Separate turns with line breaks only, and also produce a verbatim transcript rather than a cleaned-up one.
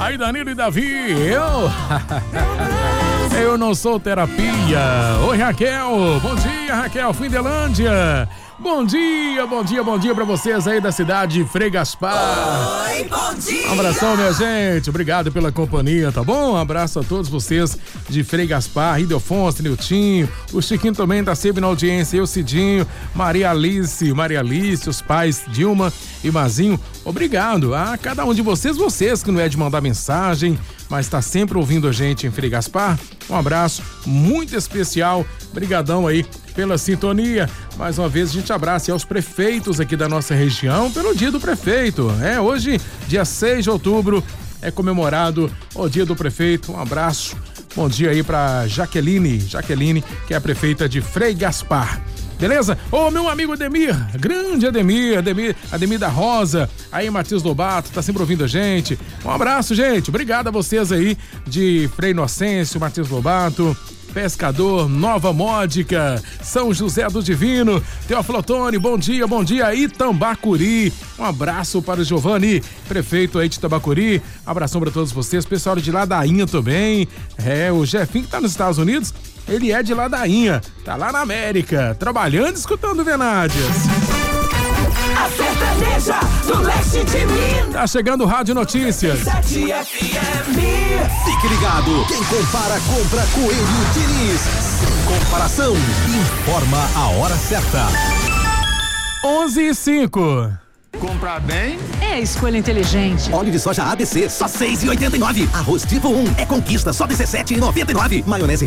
Aí, Danilo e Davi, eu... eu não sou terapia. Oi, Raquel. Bom dia, Raquel, Findelândia. Bom dia, bom dia, bom dia pra vocês aí da cidade de Frei Gaspar.
Oi, bom dia.
Um abração, minha gente. Obrigado pela companhia, tá bom? Um abraço a todos vocês de Frei Gaspar, Ildefonso, Niltinho. O Chiquinho também tá sempre na audiência. Eu, Cidinho, Maria Alice, Maria Alice, os pais Dilma e Mazinho. Obrigado a cada um de vocês, vocês que não é de mandar mensagem, mas tá sempre ouvindo a gente em Frei Gaspar. Um abraço muito especial. Brigadão aí pela sintonia. Mais uma vez a gente abraça aos prefeitos aqui da nossa região pelo dia do prefeito. É, hoje, dia seis de outubro, é comemorado o dia do prefeito. Um abraço. Bom dia aí pra Jaqueline, Jaqueline, que é a prefeita de Frei Gaspar. Beleza? Ô, meu amigo Ademir, grande Ademir, Ademir, Ademir da Rosa, aí Matheus Lobato, tá sempre ouvindo a gente. Um abraço, gente. Obrigado a vocês aí de Frei Inocêncio, Matheus Lobato, Pescador, Nova Módica, São José do Divino, Teófilo Otoni, bom dia, bom dia, Itambacuri. Um abraço para o Giovanni, prefeito aí de Itambacuri. Abração para todos vocês, pessoal de Ladainha também. É, o Jefinho que tá nos Estados Unidos, ele é de Ladainha, tá lá na América, trabalhando e escutando Venádias.
A sertaneja do leste de Minas.
Tá chegando o Rádio Notícias.
sete F M.
Fique ligado, quem compara, compra Coelho Diniz. Sem comparação, informa a hora certa.
onze e cinco.
Comprar bem
é escolha inteligente.
Óleo de soja A B C, só seis e oitenta e nove. Arroz tipo um é Conquista, só dezessete e noventa e nove. Maionese